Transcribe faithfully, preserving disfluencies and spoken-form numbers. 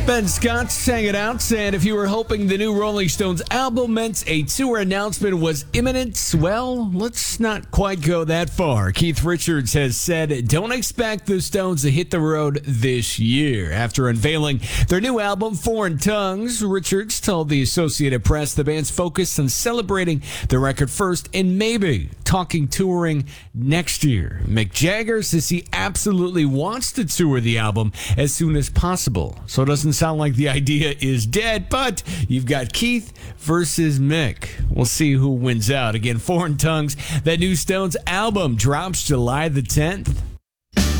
Ben Scott's hanging out, saying if you were hoping the new Rolling Stones album meant a tour announcement was imminent, well, let's not quite go that far. Keith Richards has said, don't expect the Stones to hit the road this year. After unveiling their new album, Foreign Tongues, Richards told the Associated Press the band's focused on celebrating the record first and maybe talking touring next year. Mick Jagger says he absolutely wants to tour the album as soon as possible, so it doesn't sound like the idea is dead, but you've got Keith versus Mick. We'll see who wins out. Again, Foreign Tongues, that new Stones album drops July the tenth.